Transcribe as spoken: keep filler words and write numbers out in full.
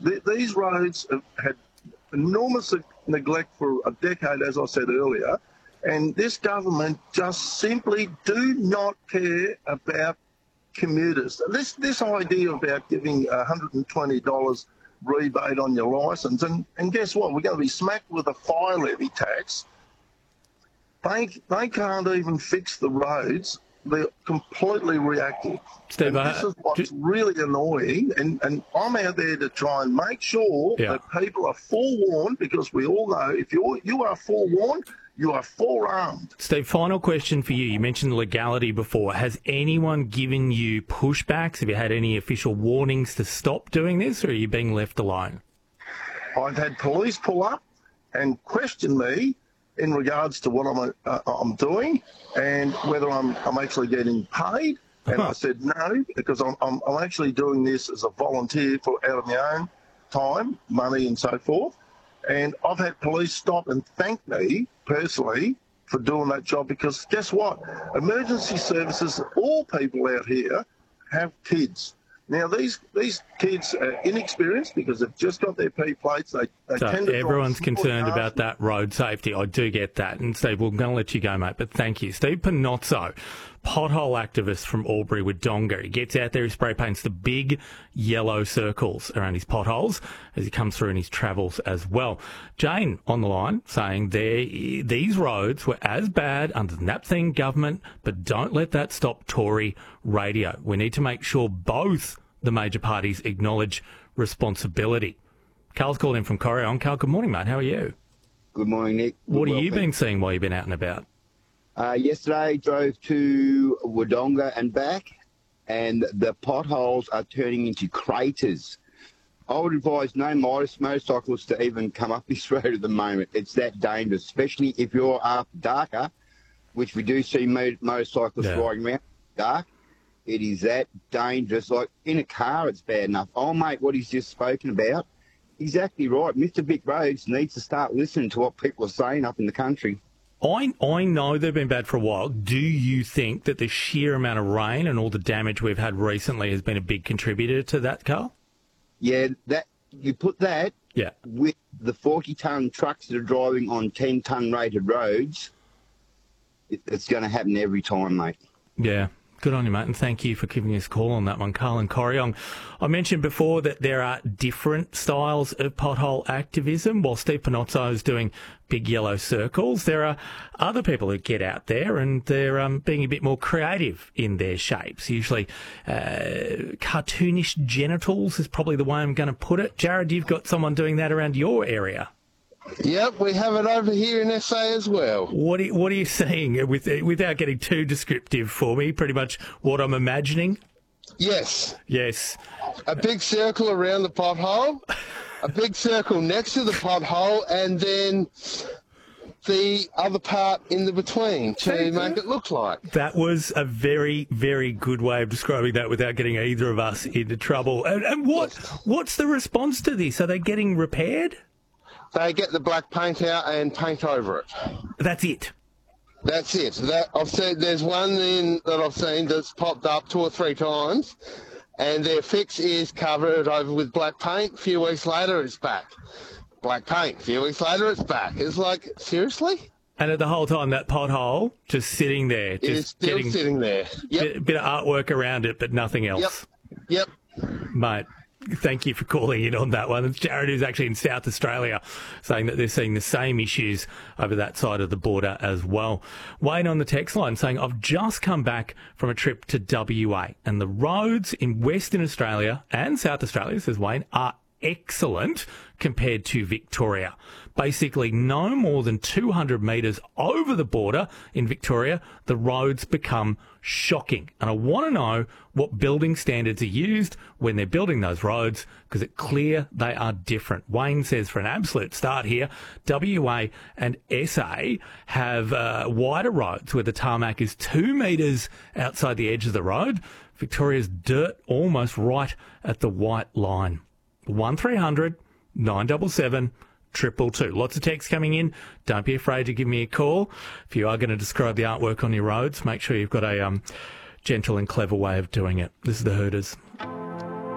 th- these roads have had enormous neglect for a decade, as I said earlier, and this government just simply do not care about commuters. This this idea about giving one hundred twenty dollars rebate on your licence, and, and guess what? We're going to be smacked with a fire levy tax. They, they can't even fix the roads. They're completely reactive. Steve, and this is what's just really annoying, and, and I'm out there to try and make sure yeah. that people are forewarned, because we all know if you you are forewarned, you are forearmed. Steve, final question for you. You mentioned legality before. Has anyone given you pushbacks? Have you had any official warnings to stop doing this, or are you being left alone? I've had police pull up and question me in regards to what I'm uh, I'm doing and whether I'm I'm actually getting paid. And uh-huh. I said no, because I'm, I'm I'm actually doing this as a volunteer for out of my own time, money, and so forth. And I've had police stop and thank me personally for doing that job, because guess what? Emergency services, all people out here have kids. Now, these these kids are inexperienced because they've just got their P plates. They, they so tend to everyone's concerned cars. about that road safety. I do get that. And Steve, we're going to let you go, mate, but thank you. Steve Panozzo, pothole activist from Albury Wodonga. He gets out there, he spray paints the big yellow circles around his potholes as he comes through in his travels as well. Jane on the line saying they, these roads were as bad under the Napthine government, but don't let that stop Tory radio. We need to make sure both the major parties acknowledge responsibility. Carl's called in from Corrion. Carl, good morning, mate. How are you? Good morning, Nick. Good what have well, you been seeing while you've been out and about? Uh, yesterday, drove to Wodonga and back, and the potholes are turning into craters. I would advise no motor- motorcyclists to even come up this road at the moment. It's that dangerous, especially if you're after darker, which we do see mo- motorcyclists yeah. riding around dark. It is that dangerous. Like, in a car, it's bad enough. Oh, mate, what he's just spoken about, exactly right. Mister Vic Roads needs to start listening to what people are saying up in the country. I I know they've been bad for a while. Do you think that the sheer amount of rain and all the damage we've had recently has been a big contributor to that, Carl? Yeah, that you put that yeah. with the forty-tonne trucks that are driving on ten-tonne rated roads, it, it's going to happen every time, mate. Yeah. Good on you, mate, and thank you for giving us a call on that one, Carl and Corrion. I mentioned before that there are different styles of pothole activism. While Steve Panozzo is doing big yellow circles, there are other people who get out there and they're um, being a bit more creative in their shapes. Usually uh, cartoonish genitals is probably the way I'm going to put it. Jared, you've got someone doing that around your area. Yep, we have it over here in S A as well. What are you, what are you seeing, with, without getting too descriptive for me, pretty much what I'm imagining? Yes. Yes. A big circle around the pothole, a big circle next to the pothole, and then the other part in the between to make it look like. That was a very, very good way of describing that without getting either of us into trouble. And, and what yes. what's the response to this? Are they getting repaired? They get the black paint out and paint over it. That's it? That's it. That I've seen, there's one in, that I've seen that's popped up two or three times, and their fix is cover it over with black paint. A few weeks later, it's back. Black paint. A few weeks later, it's back. It's like, seriously? And at the whole time, that pothole just sitting there. Just it is still getting sitting there. Yep. A bit of artwork around it, but nothing else. Yep. Yep. Mate, thank you for calling in on that one. It's Jared, who's actually in South Australia, saying that they're seeing the same issues over that side of the border as well. Wayne on the text line saying, I've just come back from a trip to W A, and the roads in Western Australia and South Australia, says Wayne, are excellent compared to Victoria. Basically, no more than two hundred metres over the border in Victoria, the roads become shocking. And I want to know what building standards are used when they're building those roads, because it's clear they are different. Wayne says, for an absolute start here, W A and S A have uh, wider roads where the tarmac is two metres outside the edge of the road. Victoria's dirt almost right at the white line. one three hundred nine seven seven triple two. Lots of texts coming in. Don't be afraid to give me a call. If you are going to describe the artwork on your roads, make sure you've got a um, gentle and clever way of doing it. This is the Hooters.